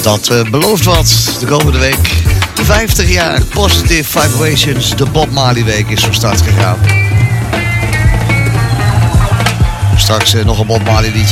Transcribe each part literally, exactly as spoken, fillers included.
dat uh, belooft wat. De komende week vijftig jaar Positive Vibrations. De Bob Marley Week is van start gegaan. Straks uh, nog een Bob Marley liedje.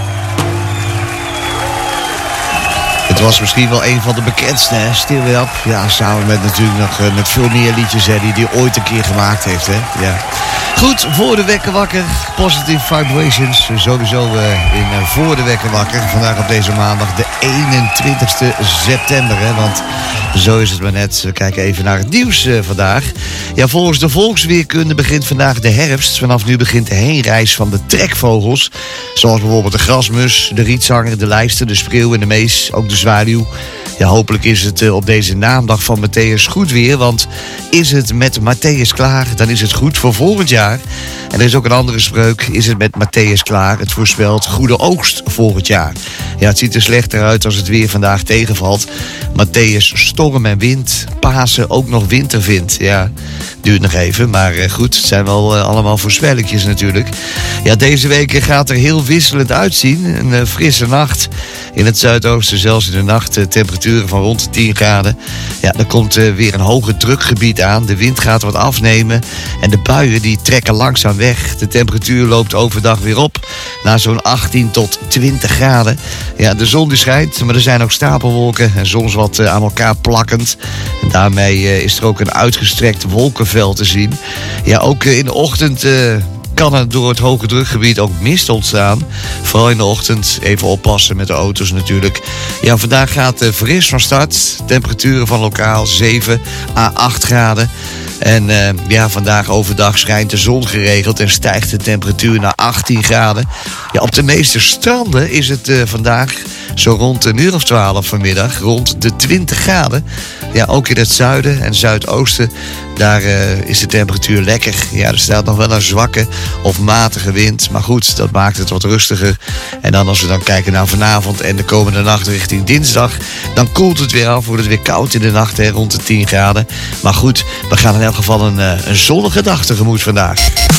Het was misschien wel een van de bekendste, hè? Still Way Up. Ja, samen met natuurlijk nog uh, met veel meer liedjes hè, die hij ooit een keer gemaakt heeft. Hè? Ja. Goed, voor de wekker wakker. Positive Vibrations. Sowieso uh, in uh, voor de wekker wakker. Vandaag op deze maandag de eenentwintigste september. Hè? Want zo is het maar net. We kijken even naar het nieuws uh, vandaag. Ja, volgens de volksweerkunde begint vandaag de herfst. Vanaf nu begint de heenreis van de trekvogels. Zoals bijvoorbeeld de grasmus, de rietzanger, de lijster, de spreeuw en de mees. Ook de zwaluw. Ja, hopelijk is het uh, op deze naamdag van Matthäus goed weer. Want is het met Matthäus klaar, dan is het goed voor volgend jaar. En er is ook een andere spreuk. Is het met Matthäus klaar, het voorspelt goede oogst volgend jaar. Ja, het ziet er slechter uit als het weer vandaag tegenvalt. Matthäus storm en wind. Pasen ook nog winterwind. Ja, duurt nog even. Maar uh, goed, het zijn wel uh, allemaal voorspellingjes natuurlijk. Ja, deze week gaat er heel wisselend uitzien. Een uh, frisse nacht. In het zuidoosten zelfs in de nacht uh, temperaturen van rond de tien graden. Ja, er komt uh, weer een hoger drukgebied aan. De wind gaat wat afnemen. En de buien die trekken langzaam weg. De temperatuur loopt overdag weer op. Naar zo'n achttien tot twintig graden. Ja, de zon die schijnt. Maar er zijn ook stapelwolken. En soms wat uh, aan elkaar plakkend. En daarmee uh, is er ook een uitgestrekt wolkenveld te zien. Ja, ook uh, in de ochtend... Uh, kan er door het hoge drukgebied ook mist ontstaan. Vooral in de ochtend. Even oppassen met de auto's natuurlijk. Ja, vandaag gaat de fris van start. Temperaturen van lokaal zeven à acht graden. En uh, ja, vandaag overdag schijnt de zon geregeld en stijgt de temperatuur naar achttien graden. Ja, op de meeste stranden is het uh, vandaag zo rond een uur of twaalf vanmiddag rond de twintig graden. Ja, ook in het zuiden en zuidoosten, daar uh, is de temperatuur lekker. Ja, er staat nog wel een zwakke of matige wind. Maar goed, dat maakt het wat rustiger. En dan als we dan kijken naar vanavond en de komende nacht richting dinsdag, dan koelt het weer af, wordt het weer koud in de nacht, hè, rond de tien graden. Maar goed, we gaan in elk geval een, uh, een zonnige dag tegemoet vandaag.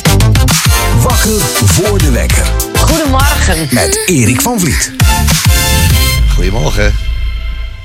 Wakker voor de wekker. Goedemorgen. Met Erik van Vliet. Goedemorgen.